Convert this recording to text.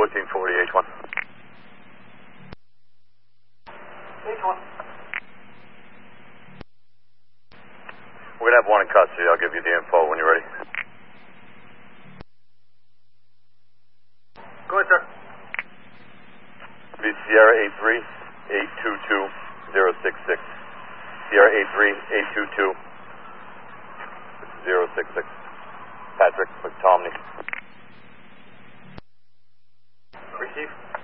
1440, H1. H1. We're going to have one in custody. I'll give you the info when you're ready. Go ahead, sir. Be Sierra 83-822-066. Sierra 83-822-066. Patrick McTomney. Receive.